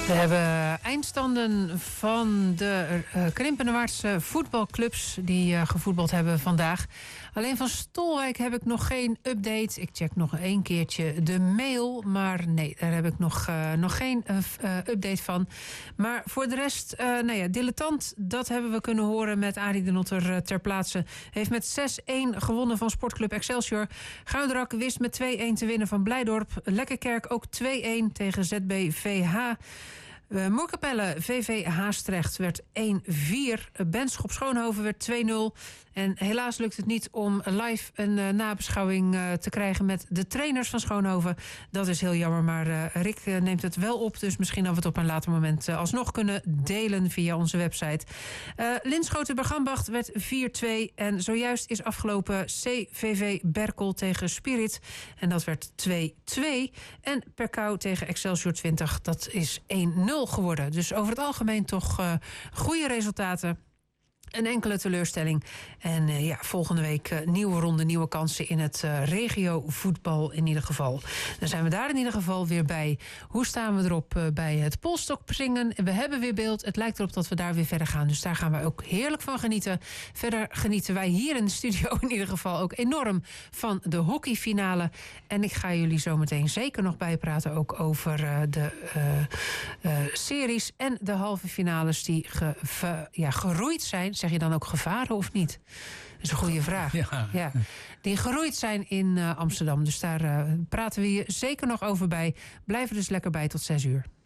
We hebben eindstanden van de Krimpenerwaardse voetbalclubs die gevoetbald hebben vandaag. Alleen van Stolwijk heb ik nog geen update. Ik check nog 1 keertje de mail, maar nee, daar heb ik nog geen update van. Maar voor de rest, dilettant, dat hebben we kunnen horen met Arie de Notter ter plaatse. Heeft met 6-1 gewonnen van Sportclub Excelsior. Gouderak wist met 2-1 te winnen van Blijdorp. Lekkerkerk ook 2-1 tegen ZBVH. Moerkapelle, VV Haastrecht werd 1-4. Benschop Schoonhoven werd 2-0. En helaas lukt het niet om live een nabeschouwing te krijgen met de trainers van Schoonhoven. Dat is heel jammer, maar Rick neemt het wel op. Dus misschien dat we het op een later moment alsnog kunnen delen via onze website. Linschoten-Bergambacht werd 4-2. En zojuist is afgelopen CVV Berkel tegen Spirit. En dat werd 2-2. En Perkau tegen Excelsior 20. Dat is 1-0 geworden. Dus over het algemeen toch goede resultaten. Een enkele teleurstelling. En volgende week nieuwe ronde, nieuwe kansen in het regio-voetbal in ieder geval. Dan zijn we daar in ieder geval weer bij. Hoe staan we erop bij het polstokspringen? We hebben weer beeld. Het lijkt erop dat we daar weer verder gaan. Dus daar gaan we ook heerlijk van genieten. Verder genieten wij hier in de studio in ieder geval ook enorm van de hockeyfinale. En ik ga jullie zo meteen zeker nog bijpraten ook over de series en de halve finales die geroeid zijn. Zeg je dan ook gevaren of niet? Dat is een goede vraag. Ja. Die geroeid zijn in Amsterdam. Dus daar praten we je zeker nog over bij. Blijf er dus lekker bij tot 6 uur.